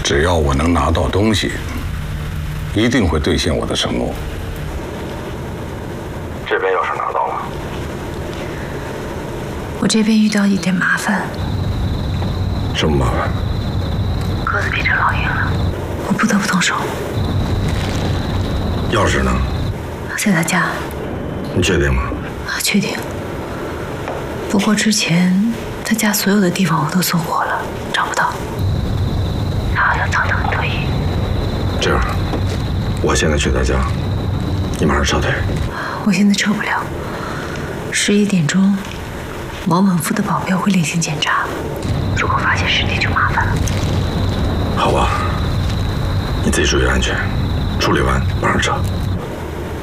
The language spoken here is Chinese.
只要我能拿到东西，一定会兑现我的承诺。 这边要是拿到了， 我这边遇到一点麻烦。 什么麻烦？ 鸽子变成老鹰了，我不得不动手。 钥匙呢？ 在他家。 你确定吗？ 确定。不过之前他家所有的地方我都搜过了，找不到。他好像藏得很得意。 这样，我现在去他家，你马上撤退。 我现在撤不了。11点钟，王满夫的保镖会例行检查，如果发现尸体就麻烦了。 好吧，你自己注意安全，处理完马上撤。